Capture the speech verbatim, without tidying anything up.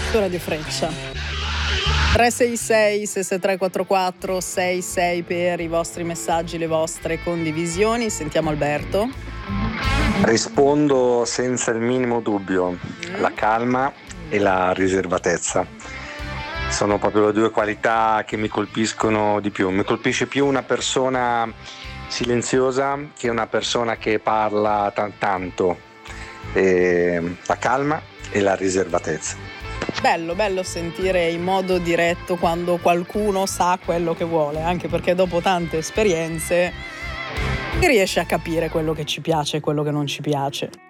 Ora di freccia. tre sei sei sei sei tre quattro quattro sei sei per i vostri messaggi, le vostre condivisioni. Sentiamo Alberto. Rispondo senza il minimo dubbio, mm. la calma e la riservatezza. Sono proprio le due qualità che mi colpiscono di più. Mi colpisce più una persona silenziosa che una persona che parla t- tanto. E la calma e la riservatezza. Bello, bello sentire in modo diretto quando qualcuno sa quello che vuole, anche perché dopo tante esperienze si riesce a capire quello che ci piace e quello che non ci piace.